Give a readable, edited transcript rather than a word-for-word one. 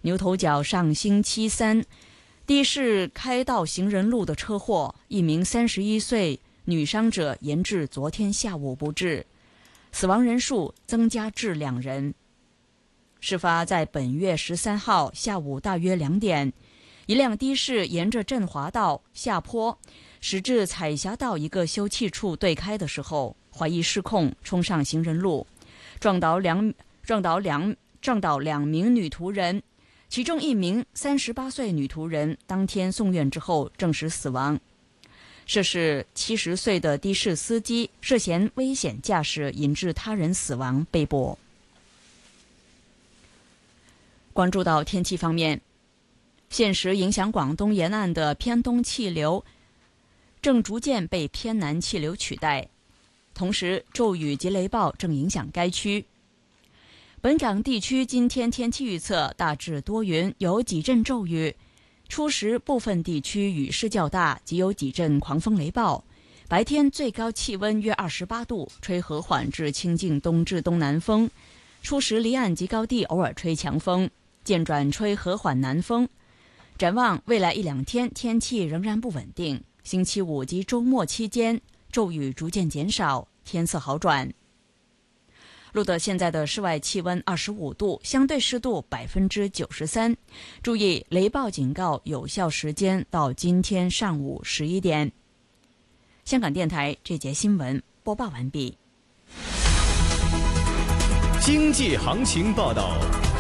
牛头角上星期三的士开道行人路的车祸，一名31岁女伤者延至昨天下午不治，死亡人数增加至2人。事发在本月13号下午大约2点，一辆的士沿着振华道下坡驶至彩霞道一个休憩处对开的时候，怀疑失控冲上行人路，撞倒两名女途人，其中一名38岁女途人当天送院之后证实死亡。涉事70岁的的士司机涉嫌危险驾驶引致他人死亡被捕。关注到天气方面，现时影响广东沿岸的偏东气流正逐渐被偏南气流取代，同时骤雨及雷暴正影响该区。本港地区今天天气预测大致多云，有几阵骤雨，初时部分地区雨势较大，及有几阵狂风雷暴。白天最高气温约28度，吹和缓至清劲东至东南风，初时离岸及高地偶尔吹强风，渐转吹和缓南风。展望未来1-2天天气仍然不稳定，星期五及周末期间骤雨逐渐减少，天色好转。录得现在的室外气温25度，相对湿度93%。注意雷暴警告有效时间到今天上午11点。香港电台这节新闻播报完毕。 经济行情报道。